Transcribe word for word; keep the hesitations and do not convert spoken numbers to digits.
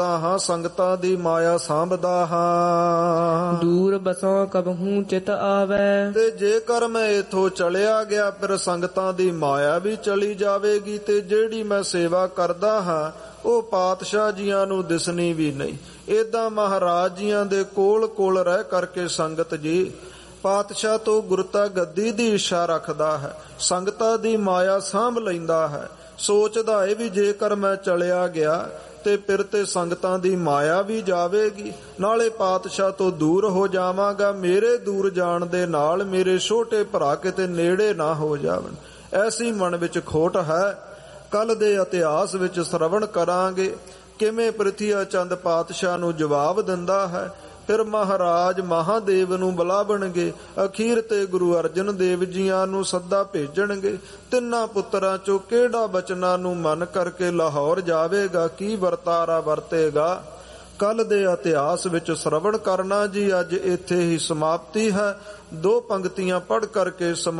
ਕਰਦਾ ਹਾਂ, ਸੰਗਤਾਂ ਦੀ ਮਾਇਆ ਸਾਂਭਦਾ ਹਾਂ। ਦੂਰ ਬਸੋਂ ਕਬਹੂ ਚਿਤ ਆਵੈ, ਤੇ ਜੇਕਰ ਮੈਂ ਇਥੋਂ ਚਲਿਆ ਗਿਆ ਫਿਰ ਸੰਗਤਾਂ ਦੀ ਮਾਇਆ ਵੀ ਚਲੀ ਜਾਵੇਗੀ, ਤੇ ਜਿਹੜੀ ਮੈਂ ਸੇਵਾ ਕਰਦਾ ਹਾਂ ਉਹ ਪਾਤਸ਼ਾਹ ਜੀਆਂ ਨੂੰ ਦਿਸਣੀ ਵੀ ਨਹੀਂ। ਏਦਾਂ ਮਹਾਰਾਜ ਜੀਆਂ ਦੇ ਕੋਲ ਕੋਲ ਰਹਿ ਕਰਕੇ ਸੰਗਤ ਜੀ ਪਾਤਸ਼ਾਹ ਤੋਂ ਗੁਰਤਾ ਗੱਦੀ ਦੀ ਇੱਛਾ ਰੱਖਦਾ ਹੈ, ਸੰਗਤਾਂ ਦੀ ਮਾਇਆ ਸਾਂਭ ਲੈਂਦਾ ਹੈ। ਸੋਚਦਾ ਏ ਵੀ ਜੇਕਰ ਮੈਂ ਚਲਿਆ ਗਿਆ ਤੇ ਫਿਰ ਤੇ ਸੰਗਤਾਂ ਦੀ ਮਾਇਆ ਵੀ ਜਾਵੇਗੀ, ਨਾਲੇ ਪਾਤਸ਼ਾਹ ਤੋਂ ਦੂਰ ਹੋ ਜਾਵਾਂਗਾ। ਮੇਰੇ ਦੂਰ ਜਾਣ ਦੇ ਨਾਲ ਮੇਰੇ ਛੋਟੇ ਭਰਾ ਕਿਤੇ ਨੇੜੇ ਨਾ ਹੋ ਜਾਵਣ, ਐਸੀ ਮਨ ਵਿੱਚ ਖੋਟ ਹੈ। ਕੱਲ ਦੇ ਇਤਿਹਾਸ ਵਿੱਚ ਸ਼ਰਵਣ ਕਰਾਂਗੇ ਕਿਵੇਂ ਪ੍ਰਿਥੀਆ ਚੰਦ ਪਾਤਸ਼ਾਹ ਨੂੰ ਜਵਾਬ ਦਿੰਦਾ ਹੈ। ਫਿਰ ਮਹਾਰਾਜ ਮਹਾਦੇਵ ਨੂੰ ਬੁਲਾਵਣਗੇ, ਅਖੀਰ ਤੇ ਗੁਰੂ ਅਰਜਨ ਦੇਵ ਜੀਆਂ ਨੂੰ ਸੱਦਾ ਭੇਜਣਗੇ। ਤਿੰਨਾਂ ਪੁੱਤਰਾਂ ਚੋਂ ਕਿਹੜਾ ਬਚਨਾਂ ਨੂੰ ਮਨ ਕਰਕੇ ਲਾਹੌਰ ਜਾਵੇਗਾ, ਕੀ ਵਰਤਾਰਾ ਵਰਤੇਗਾ, ਕੱਲ ਦੇ ਇਤਿਹਾਸ ਵਿੱਚ ਸ਼ਰਵਣ ਕਰਨਾ ਜੀ। ਅੱਜ ਇੱਥੇ ਹੀ ਸਮਾਪਤੀ ਹੈ। ਦੋ ਪੰਕਤੀਆਂ ਪੜ੍ਹ ਕਰਕੇ